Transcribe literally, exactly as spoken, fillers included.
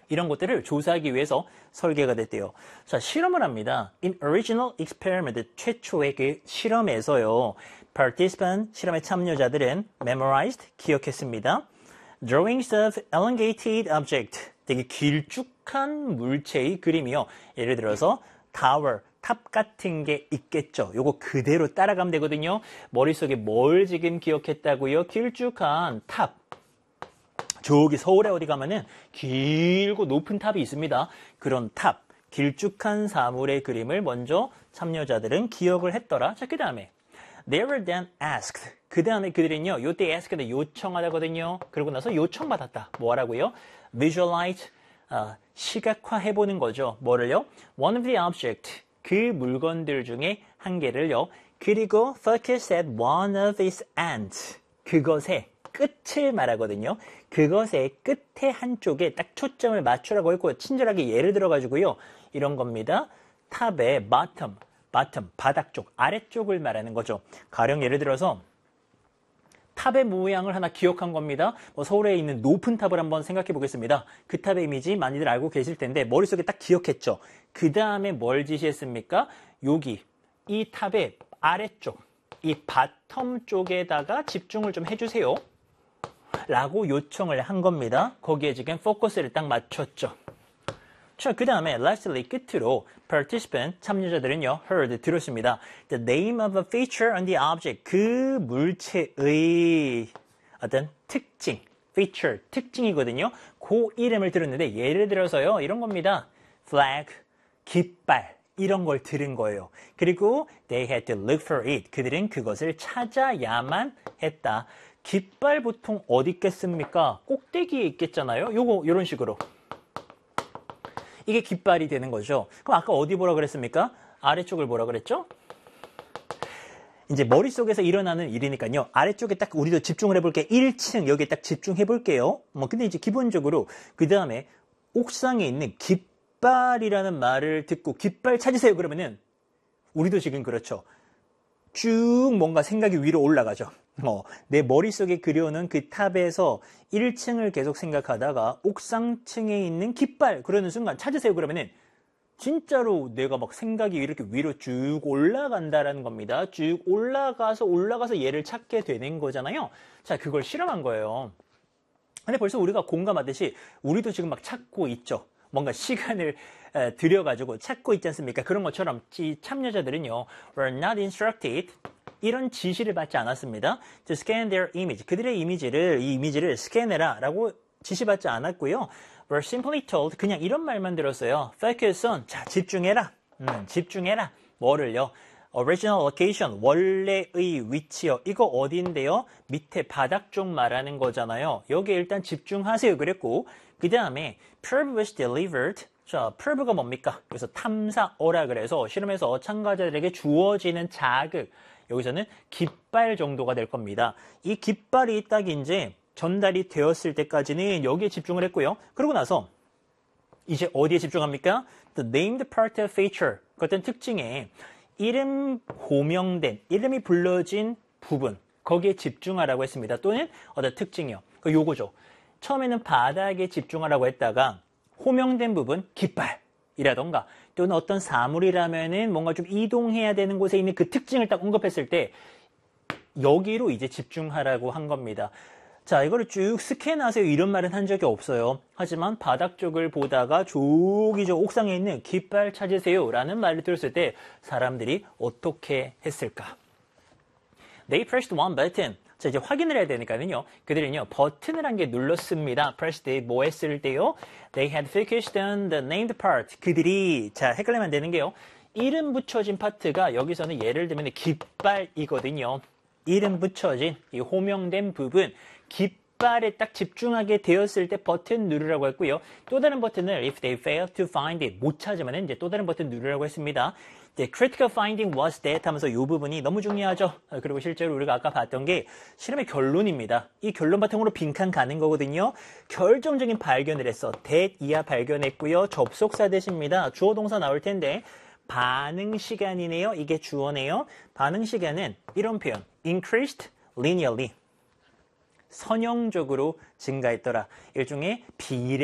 이런 것들을 조사하기 위해서 설계가 됐대요. 자, 실험을 합니다. In original experiment, 최초의 그 실험에서요. Participant, 실험의 참여자들은 memorized, 기억했습니다. Drawings of elongated object, 되게 길쭉한 물체의 그림이요. 예를 들어서 tower, 탑 같은 게 있겠죠. 요거 그대로 따라가면 되거든요. 머릿속에 뭘 지금 기억했다고요? 길쭉한 탑. 저기 서울에 어디 가면은 길고 높은 탑이 있습니다. 그런 탑, 길쭉한 사물의 그림을 먼저 참여자들은 기억을 했더라. 자, 그 다음에 They were then asked. 그 다음에 그들은요, 요때 asked 요청하다거든요. 그러고 나서 요청받았다. 뭐 하라고요? Visualize, 어, 시각화해보는 거죠. 뭐를요? One of the object, 그 물건들 중에 한 개를요. 그리고 focus at one of its ends. 그것의 끝을 말하거든요. 그것의 끝에 한쪽에 딱 초점을 맞추라고 했고 친절하게 예를 들어가지고요. 이런 겁니다. 탑의 bottom, bottom, 바닥 쪽, 아래쪽을 말하는 거죠. 가령 예를 들어서 탑의 모양을 하나 기억한 겁니다. 뭐 서울에 있는 높은 탑을 한번 생각해 보겠습니다. 그 탑의 이미지 많이들 알고 계실 텐데 머릿속에 딱 기억했죠. 그 다음에 뭘 지시했습니까? 여기 이 탑의 아래쪽, 이 바텀 쪽에다가 집중을 좀 해주세요. 라고 요청을 한 겁니다. 거기에 지금 포커스를 딱 맞췄죠. 자, 그 다음에 lastly 끝으로 participant 참여자들은요 heard 들었습니다. The name of a feature on the object 그 물체의 어떤 특징 feature 특징이거든요. 그 이름을 들었는데 예를 들어서요 이런 겁니다. flag 깃발 이런 걸 들은 거예요. 그리고 they had to look for it 그들은 그것을 찾아야만 했다. 깃발 보통 어디 있겠습니까? 꼭대기에 있겠잖아요. 요거 이런 식으로. 이게 깃발이 되는 거죠. 그럼 아까 어디 보라 그랬습니까? 아래쪽을 보라 그랬죠? 이제 머릿속에서 일어나는 일이니까요. 아래쪽에 딱 우리도 집중을 해볼게요. 일 층 여기에 딱 집중해 볼게요. 뭐 근데 이제 기본적으로 그 다음에 옥상에 있는 깃발이라는 말을 듣고 깃발 찾으세요 그러면은 우리도 지금 그렇죠. 쭉 뭔가 생각이 위로 올라가죠. 어, 내 머릿속에 그려오는 그 탑에서 일 층을 계속 생각하다가 옥상층에 있는 깃발 그러는 순간 찾으세요 그러면은 진짜로 내가 막 생각이 이렇게 위로 쭉 올라간다라는 겁니다. 쭉 올라가서 올라가서 얘를 찾게 되는 거잖아요. 자, 그걸 실험한 거예요. 근데 벌써 우리가 공감하듯이 우리도 지금 막 찾고 있죠. 뭔가 시간을 들여가지고 찾고 있지 않습니까? 그런 것처럼 이 참여자들은요, were not instructed. 이런 지시를 받지 않았습니다. To scan their image. 그들의 이미지를, 이 이미지를 스캔해라 라고 지시받지 않았고요. were simply told. 그냥 이런 말만 들었어요. Focus on. 자, 집중해라. 음, 집중해라. 뭐를요? Original location. 원래의 위치요. 이거 어디인데요? 밑에 바닥 쪽 말하는 거잖아요. 여기에 일단 집중하세요. 그랬고, 그 다음에 probe was delivered. 자, probe가 뭡니까? 여기서 탐사어라 그래서 실험에서 참가자들에게 주어지는 자극. 여기서는 깃발 정도가 될 겁니다. 이 깃발이 딱 이제 전달이 되었을 때까지는 여기에 집중을 했고요. 그러고 나서 이제 어디에 집중합니까? The named part of feature. 그 어떤 특징에 이름 호명된, 이름이 불러진 부분. 거기에 집중하라고 했습니다. 또는 어떤 특징이요. 그 요거죠. 처음에는 바닥에 집중하라고 했다가 호명된 부분, 깃발이라던가 또는 어떤 사물이라면은 뭔가 좀 이동해야 되는 곳에 있는 그 특징을 딱 언급했을 때 여기로 이제 집중하라고 한 겁니다. 자, 이거를 쭉 스캔하세요 이런 말은 한 적이 없어요. 하지만 바닥 쪽을 보다가 저기 저 옥상에 있는 깃발 찾으세요 라는 말을 들었을 때 사람들이 어떻게 했을까? They pressed one button. 자, 이제 확인을 해야 되니까는요. 그들은요, 버튼을 한 개 눌렀습니다. pressed 뭐 했을 때요? They had focused on the named part. 그들이, 자, 헷갈리면 안 되는 게요. 이름 붙여진 파트가 여기서는 예를 들면 깃발이거든요. 이름 붙여진 이 호명된 부분, 깃발에 딱 집중하게 되었을 때 버튼 누르라고 했고요. 또 다른 버튼을 if they fail to find it, 못 찾으면 이제 또 다른 버튼 누르라고 했습니다. 이제 critical finding was that 하면서 이 부분이 너무 중요하죠. 그리고 실제로 우리가 아까 봤던 게 실험의 결론입니다. 이 결론 바탕으로 빈칸 가는 거거든요. 결정적인 발견을 했어. that 이하 발견했고요. 접속사 대신입니다. 주어 동사 나올 텐데 반응 시간이네요. 이게 주어네요. 반응 시간은 이런 표현 increased linearly 선형적으로 증가했더라. 일종의 비례